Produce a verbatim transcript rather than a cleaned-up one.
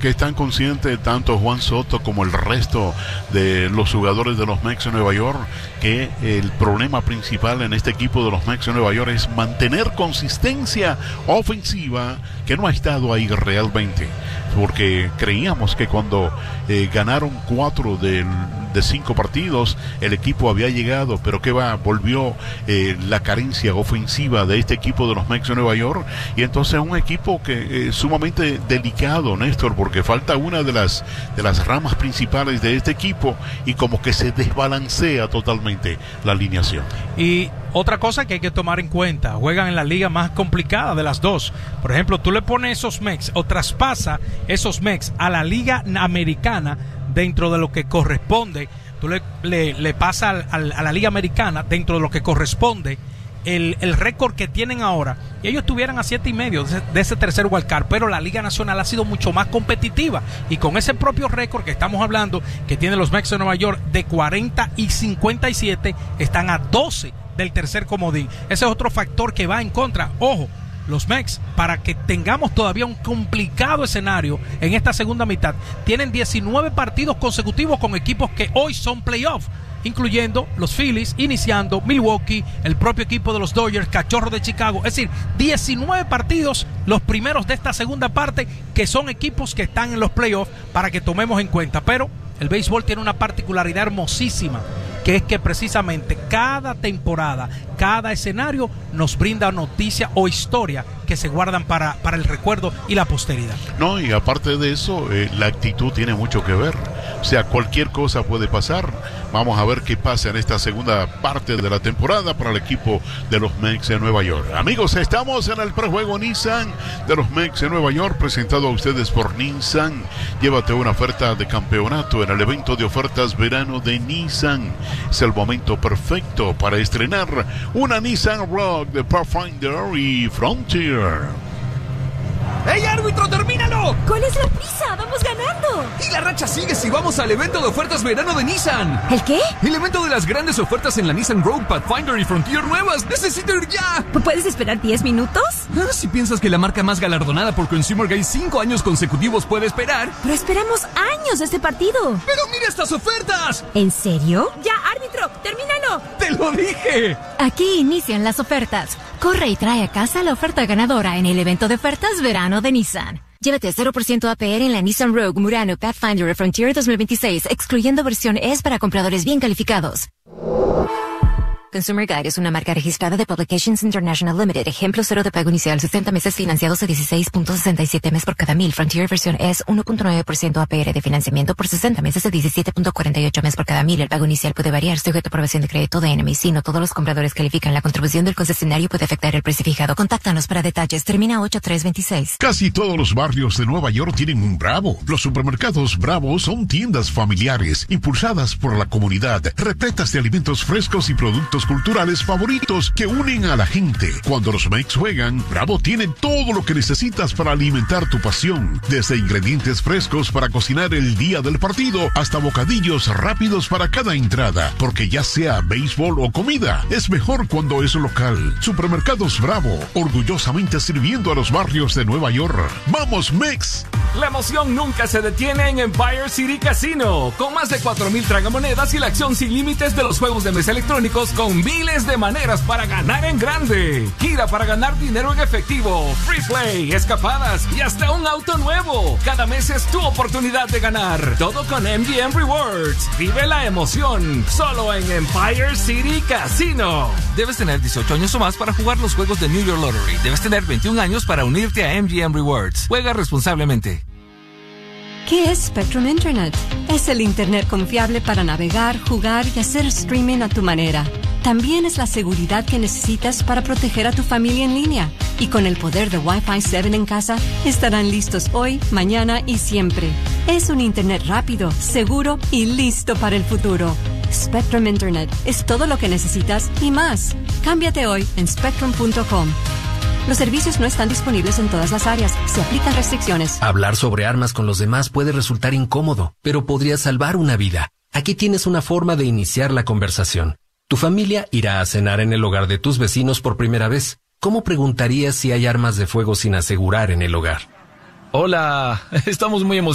que están conscientes tanto Juan Soto como el resto de los jugadores de los Mets de Nueva York que el problema principal en este equipo de los Mets de Nueva York es mantener consistencia ofensiva que no ha estado ahí realmente, porque creíamos que cuando eh, ganaron cuatro de, de cinco partidos el equipo había llegado, pero que va, volvió eh, la carencia ofensiva de este equipo de los Mets de Nueva York, y entonces es un equipo que es eh, sumamente delicado, Néstor, porque falta una de las de las ramas principales de este equipo y como que se desbalancea totalmente la alineación. Y otra cosa que hay que tomar en cuenta, juegan en la liga más complicada de las dos. Por ejemplo, tú le pones esos Mets o traspasa esos Mets a la liga americana dentro de lo que corresponde, tú le, le, le pasas a la liga americana dentro de lo que corresponde el, el récord que tienen ahora, y ellos estuvieran a siete y medio de ese, de ese tercer wildcard, pero la Liga Nacional ha sido mucho más competitiva, y con ese propio récord que estamos hablando, que tienen los Mets de Nueva York de cuarenta y cincuenta y siete, están a doce del tercer comodín. Ese es otro factor que va en contra. Ojo, los Mets, para que tengamos todavía un complicado escenario en esta segunda mitad, tienen diecinueve partidos consecutivos con equipos que hoy son playoffs, incluyendo los Phillies, iniciando Milwaukee, el propio equipo de los Dodgers, Cachorros de Chicago. Es decir, diecinueve partidos, los primeros de esta segunda parte, que son equipos que están en los playoffs, para que tomemos en cuenta. Pero el béisbol tiene una particularidad hermosísima, que es que precisamente cada temporada, cada escenario nos brinda noticia o historia que se guardan para, para el recuerdo y la posteridad. No, y aparte de eso, eh, la actitud tiene mucho que ver. O sea, cualquier cosa puede pasar. Vamos a ver qué pasa en esta segunda parte de la temporada para el equipo de los Mets de Nueva York. Amigos, estamos en el prejuego Nissan de los Mets de Nueva York, presentado a ustedes por Nissan. Llévate una oferta de campeonato en el evento de ofertas verano de Nissan. Es el momento perfecto para estrenar una Nissan Rogue de Pathfinder y Frontier. ¡Ey, árbitro, termínalo! ¿Cuál es la prisa? ¡Vamos ganando! Y la racha sigue si vamos al evento de ofertas verano de Nissan. ¿El qué? El evento de las grandes ofertas en la Nissan Rogue, Pathfinder y Frontier nuevas. ¡Necesito ir ya! ¿Puedes esperar diez minutos? Ah, si piensas que la marca más galardonada por Consumer Guide cinco años consecutivos puede esperar. Pero esperamos años de este partido. ¡Pero mira estas ofertas! ¿En serio? Ya, árbitro, termínalo. ¡Te lo dije! Aquí inician las ofertas. Corre y trae a casa la oferta ganadora en el evento de ofertas verano de Nissan. Llévate cero por ciento A P R en la Nissan Rogue, Murano, Pathfinder y Frontier dos mil veintiséis, excluyendo versión S para compradores bien calificados. Consumer Guide es una marca registrada de Publications International Limited. Ejemplo cero de pago inicial, sesenta meses financiados a dieciséis punto sesenta y siete mes por cada mil. Frontier versión S, uno punto nueve por ciento A P R de financiamiento por sesenta meses a diecisiete punto cuarenta y ocho mes por cada mil. El pago inicial puede variar, sujeto a aprobación de crédito de N M C. No todos los compradores califican. La contribución del concesionario puede afectar el precio fijado. Contáctanos para detalles. Termina ocho tres veintiséis. Casi todos los barrios de Nueva York tienen un Bravo. Los supermercados Bravo son tiendas familiares, impulsadas por la comunidad, repletas de alimentos frescos y productos culturales favoritos que unen a la gente. Cuando los Mets juegan, Bravo tiene todo lo que necesitas para alimentar tu pasión, desde ingredientes frescos para cocinar el día del partido hasta bocadillos rápidos para cada entrada, porque ya sea béisbol o comida, es mejor cuando es local. Supermercados Bravo, orgullosamente sirviendo a los barrios de Nueva York. ¡Vamos, Mets! La emoción nunca se detiene en Empire City Casino, con más de cuatro mil tragamonedas y la acción sin límites de los juegos de mesa electrónicos, con miles de maneras para ganar en grande. Gira para ganar dinero en efectivo, free play, escapadas y hasta un auto nuevo. Cada mes es tu oportunidad de ganar. Todo con M G M Rewards. Vive la emoción solo en Empire City Casino. Debes tener dieciocho años o más para jugar los juegos de New York Lottery. Debes tener veintiún años para unirte a M G M Rewards. Juega responsablemente. ¿Qué es Spectrum Internet? Es el Internet confiable para navegar, jugar y hacer streaming a tu manera. También es la seguridad que necesitas para proteger a tu familia en línea. Y con el poder de Wi-Fi siete en casa, estarán listos hoy, mañana y siempre. Es un Internet rápido, seguro y listo para el futuro. Spectrum Internet es todo lo que necesitas y más. Cámbiate hoy en spectrum punto com. Los servicios no están disponibles en todas las áreas. Se aplican restricciones. Hablar sobre armas con los demás puede resultar incómodo, pero podría salvar una vida. Aquí tienes una forma de iniciar la conversación. Tu familia irá a cenar en el hogar de tus vecinos por primera vez. ¿Cómo preguntarías si hay armas de fuego sin asegurar en el hogar? Hola, estamos muy emocionados.